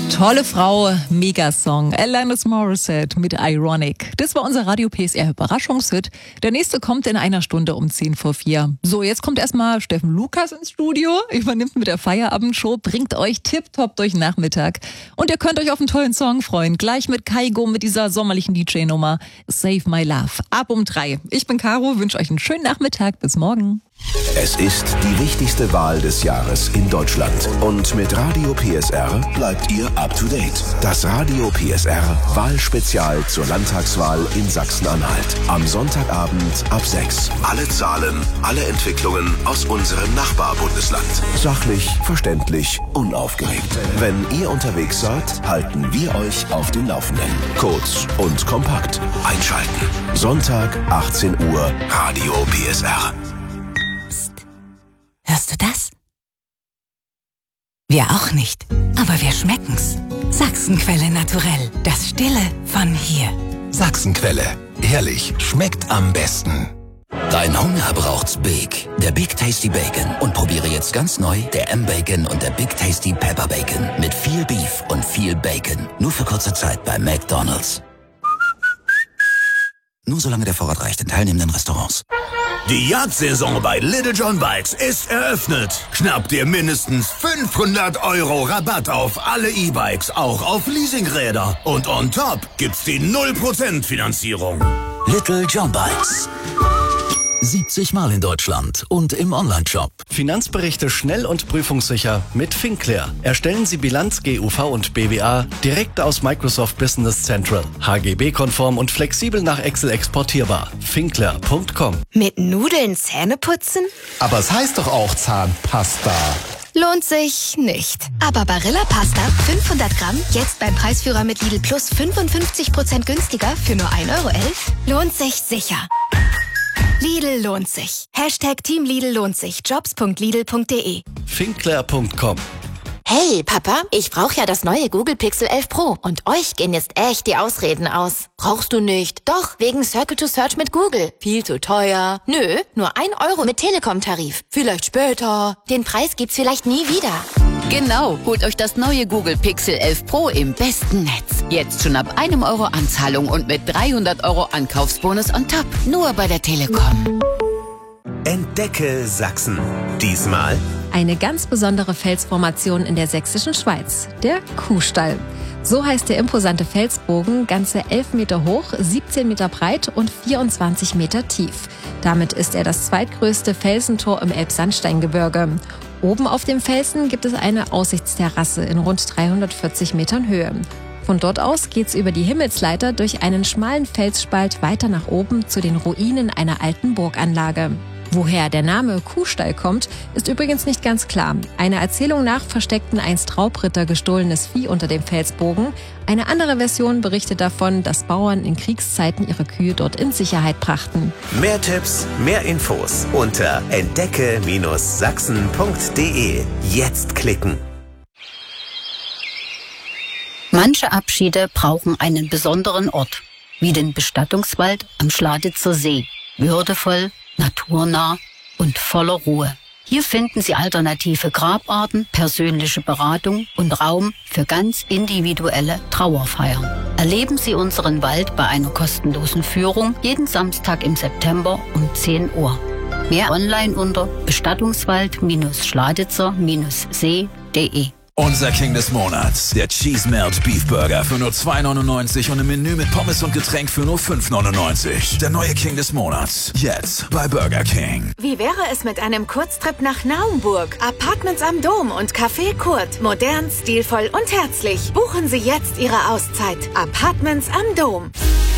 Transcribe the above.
Tolle Frau, Megasong. Alanis Morissette mit Ironic. Das war unser Radio PSR Überraschungshit. Der nächste kommt in einer Stunde um 4:10. So, jetzt kommt erstmal Steffen Lukas ins Studio, übernimmt mit der Feierabendshow, bringt euch tipptopp durch den Nachmittag. Und ihr könnt euch auf einen tollen Song freuen. Gleich mit Kaigo mit dieser sommerlichen DJ-Nummer Save My Love. Ab um 3. Ich bin Caro, wünsche euch einen schönen Nachmittag. Bis morgen. Es ist die wichtigste Wahl des Jahres in Deutschland. Und mit Radio PSR bleibt ihr up to date. Das Radio PSR Wahlspezial zur Landtagswahl in Sachsen-Anhalt. Am Sonntagabend ab 6. Alle Zahlen, alle Entwicklungen aus unserem Nachbarbundesland. Sachlich, verständlich, unaufgeregt. Wenn ihr unterwegs seid, halten wir euch auf dem Laufenden. Kurz und kompakt. Einschalten. Sonntag, 18 Uhr, Radio PSR. Hörst du das? Wir auch nicht, aber wir schmecken's. Sachsenquelle naturell, das Stille von hier. Sachsenquelle, ehrlich, schmeckt am besten. Dein Hunger braucht's Big. Der Big Tasty Bacon. Und probiere jetzt ganz neu der M-Bacon und der Big Tasty Pepper Bacon. Mit viel Beef und viel Bacon. Nur für kurze Zeit bei McDonald's. Nur solange der Vorrat reicht in teilnehmenden Restaurants. Die Jagdsaison bei Little John Bikes ist eröffnet. Schnapp dir mindestens 500 € Rabatt auf alle E-Bikes, auch auf Leasingräder. Und on top gibt's die 0% Finanzierung. Little John Bikes. 70 Mal in Deutschland und im Onlineshop. Finanzberichte schnell und prüfungssicher mit Finclair. Erstellen Sie Bilanz, GUV und BWA direkt aus Microsoft Business Central. HGB-konform und flexibel nach Excel exportierbar. Finclair.com. Mit Nudeln Zähne putzen? Aber es heißt doch auch Zahnpasta. Lohnt sich nicht. Aber Barilla Pasta 500 Gramm jetzt beim Preisführer mit Lidl Plus 55% günstiger für nur 1,11 € lohnt sich sicher. Lidl lohnt sich. Team Lidl lohnt sich. Jobs.lidl.de. Finclair.com. Hey, Papa, ich brauche ja das neue Google Pixel 11 Pro. Und euch gehen jetzt echt die Ausreden aus. Brauchst du nicht. Doch, wegen Circle to Search mit Google. Viel zu teuer. Nö, nur 1 € mit Telekom-Tarif. Vielleicht später. Den Preis gibt's vielleicht nie wieder. Genau, holt euch das neue Google Pixel 11 Pro im besten Netz. Jetzt schon ab 1 € Anzahlung und mit 300 € Ankaufsbonus on top. Nur bei der Telekom. Entdecke Sachsen. Diesmal eine ganz besondere Felsformation in der sächsischen Schweiz, der Kuhstall. So heißt der imposante Felsbogen, ganze 11 Meter hoch, 17 Meter breit und 24 Meter tief. Damit ist er das zweitgrößte Felsentor im Elbsandsteingebirge. Oben auf dem Felsen gibt es eine Aussichtsterrasse in rund 340 Metern Höhe. Von dort aus geht's über die Himmelsleiter durch einen schmalen Felsspalt weiter nach oben zu den Ruinen einer alten Burganlage. Woher der Name Kuhstall kommt, ist übrigens nicht ganz klar. Einer Erzählung nach versteckten einst Raubritter gestohlenes Vieh unter dem Felsbogen. Eine andere Version berichtet davon, dass Bauern in Kriegszeiten ihre Kühe dort in Sicherheit brachten. Mehr Tipps, mehr Infos unter entdecke-sachsen.de. Jetzt klicken. Manche Abschiede brauchen einen besonderen Ort, wie den Bestattungswald am Schladitzer See. Würdevoll, naturnah und voller Ruhe. Hier finden Sie alternative Grabarten, persönliche Beratung und Raum für ganz individuelle Trauerfeiern. Erleben Sie unseren Wald bei einer kostenlosen Führung jeden Samstag im September um 10 Uhr. Mehr online unter bestattungswald-schladitzer-see.de. Unser King des Monats, der Cheese Melt Beef Burger für nur 2,99 und im Menü mit Pommes und Getränk für nur 5,99. Der neue King des Monats, jetzt bei Burger King. Wie wäre es mit einem Kurztrip nach Naumburg? Apartments am Dom und Café Kurt. Modern, stilvoll und herzlich. Buchen Sie jetzt Ihre Auszeit. Apartments am Dom.